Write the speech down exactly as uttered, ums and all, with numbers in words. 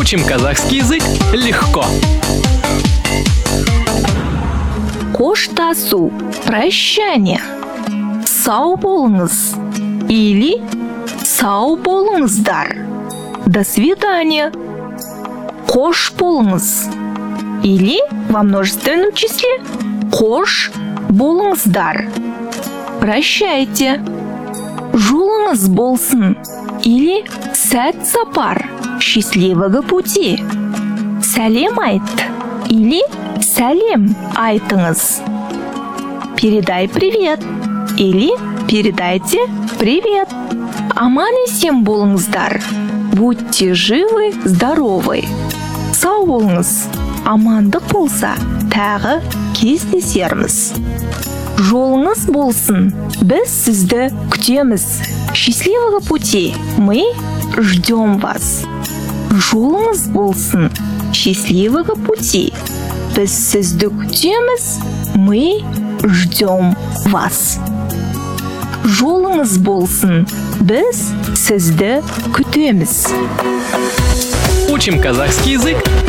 Учим казахский язык легко. Қоштасу, прощание. Сау болыңыз или сау болыңыздар. До свидания. Қош болыңыз или во множественном числе қош болыңыздар. Прощайте. Жолыңыз болсын или сәт сапар. Счастливого пути. Сәлем айт или сәлем айтыңыз. Передай привет или передайте привет. Аман-есен болыңыздар. Будьте живы, здоровы. Сау болыңыз. Амандық болса, тағы кездесерміз. Жолыңыз болсын. Біз сізді күтеміз. Счастливого пути. Мы ждем вас. Жолыңыз болсын. Счастливого пути. Біз сізді күтеміз. Мы ждем вас. Жолыңыз болсын. Біз сізді күтеміз. Учим казахский язык